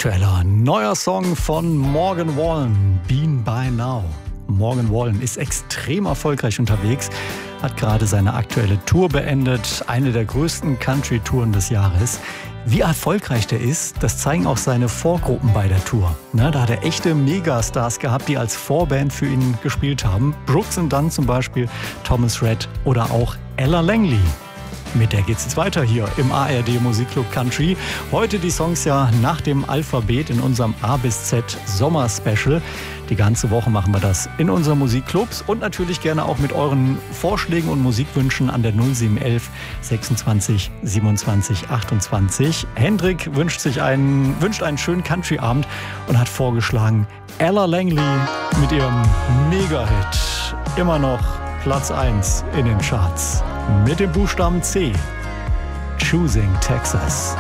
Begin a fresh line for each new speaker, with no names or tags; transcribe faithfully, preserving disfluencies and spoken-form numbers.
aktueller neuer Song von Morgan Wallen, Been By Now. Morgan Wallen ist extrem erfolgreich unterwegs, hat gerade seine aktuelle Tour beendet, eine der größten Country-Touren des Jahres. Wie erfolgreich der ist, das zeigen auch seine Vorgruppen bei der Tour. Na, da hat er echte Megastars gehabt, die als Vorband für ihn gespielt haben. Brooks and Dunn zum Beispiel, Thomas Rhett oder auch Ella Langley. Mit der geht's jetzt weiter hier im A R D Musikclub Country. Heute die Songs ja nach dem Alphabet in unserem A bis Z Sommer-Special. Die ganze Woche machen wir das in unseren Musikclubs und natürlich gerne auch mit euren Vorschlägen und Musikwünschen an der null sieben eins eins sechsundzwanzig siebenundzwanzig achtundzwanzig. Hendrik wünscht sich einen, wünscht einen schönen Country-Abend und hat vorgeschlagen Ella Langley mit ihrem Mega-Hit. Immer noch Platz eins in den Charts. Mit dem Buchstaben C. Choosing Texas.